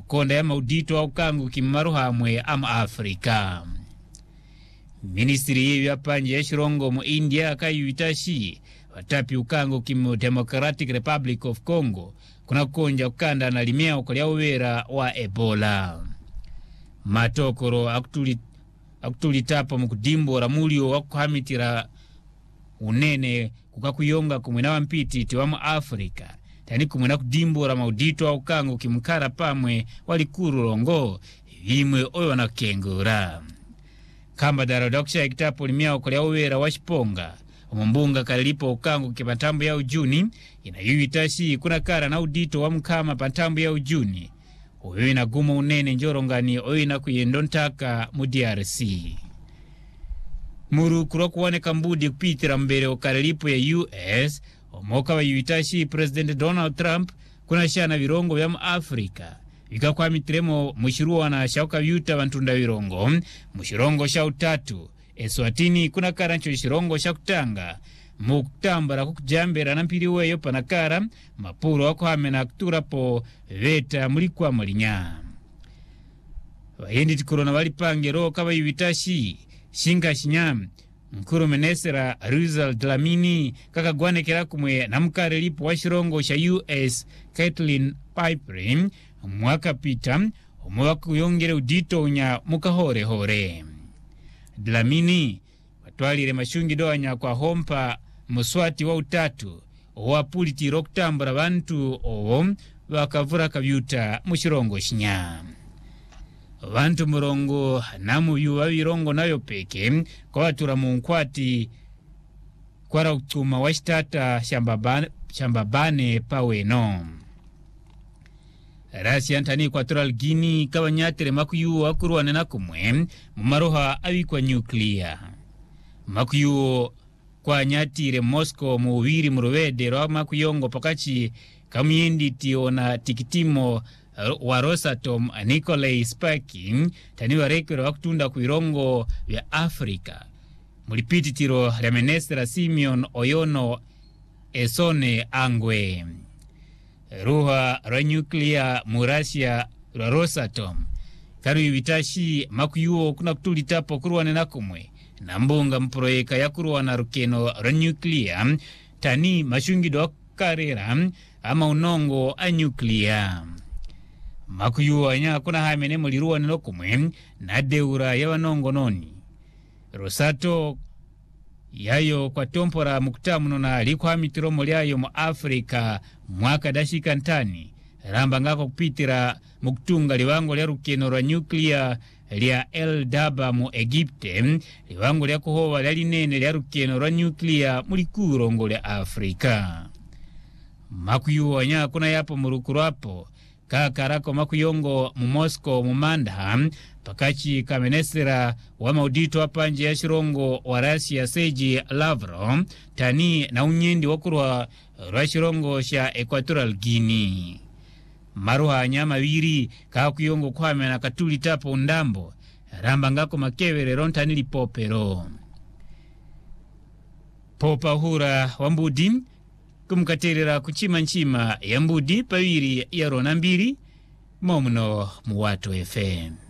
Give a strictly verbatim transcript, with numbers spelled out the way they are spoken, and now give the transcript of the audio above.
mukonda ya maudito wa ukangu kimaru hamwe ama Afrika. Ministry yeyu ya panje ya shirongo mu India kayuitashi watapi ukangu kimu Democratic Republic of Congo kuna konja ukanda na limea ukalia uwera wa Ebola. Matokoro akutuli, akutuli tapa mkudimbo ramulio wakuhamitira unene kukakuyonga kumwena wa mpiti tiwamu Afrika. Tani kumwena kudimbo ra maudito wa ukangu kimukara pamwe walikuru rongo himwe oyo wana kengura. Kamba dara doksha ikitapo limea ukalia uwera wa Shiponga umumbunga kalipo ukangu kipatambu ya ujuni inayuitashi kuna kara na udito wa mkama patambu ya ujuni uyo inaguma unene njorongani uyo inakuyendontaka mu D R C. Muru kuro kuwane kambudi kupitira mbele ukalipo ya U S omoka wa yuitashi President Donald Trump kuna shana virongo ya Afrika vika kwa mitremo mushiruwa na shauka yuta wantunda virongo mushirongo shau tatu Eswatini kuna karancho shirongo shakutanga mukutambara kukujambera na mpiri weyo panakara mapuro wako hamena kuturapo veta mulikuwa mulinya. Wahendi tikorona walipangero kaba yubitashi shinga shinyam mkuru menesera Rizal Dlamini kakagwanekera kumwe na mkare lipo wa shirongo sha U S Caitlin Piperin mwaka pita umwaka uyongere udito unya mukahore hore. Dlamini watwalire mashungi doanya kwa hompa muswati wa utatu owa puliti rokutambura bantu owo wakavura kabyuta mushirongo shinya. Bantu murongo namu yuwa virongo nayo peke kwa watura munkwati kwa rautuma washitata shambabane, shambabane paweno. Rasi antani Equatorial Guinea kabanyatire makuyuwa kuruwane na kumwe mumaroha awikwa nuclear. Makuyuwa kwa nyatire Moscow muwiri muruvede rwa makuyongo pakachi kamiendi tiona tikitimo wa Rosatom Nikolai Spakin tani warekero wakutunda kuirongo vya Afrika. Mulipiti tiro la menestra Simeon Oyono Esone Angwe. Ruha ra nuclear murasia ra Rosatom karu yubitashi makuyuo kuna kutulitapo kuruwane na kumwe na mbunga mproeka ya kuruwana rukeno ra nuclear tani mashungido karera ama unongo a nuclear. Makuyuo anya kuna hamene muliruwane no kumwe na deura ya wanongo noni. Rosato yayo kwa tompora mukutamuno na likuwa mitiromo liayo mu Afrika mwaka dashika ntani ramba ngako kupitira mukutunga liwango lia rukeno ra nuclear lia El Daba mu Egypte liwango lia kuhova lia linene lia rukeno ra nuclear mulikurongo lia Afrika. Makuyuwa anya kuna yapo murukurapo kakarako makuyongo mu Moscow mu Mandha pakachi kamenesera wa maudito wa panje ya shirongo wa Russia Sergei Lavrov tani na unyendi wakurwa rwa shirongo sha Equatorial Guinea. Maruha nyama wiri kakuyongo kwa mena katuli tapo undambo ramba ngako makevere rontani lipopero. Popa hura wambudi kumkaterera kuchima nchima ya mbudi pawiri ya rona mbiri momuno muwato F M.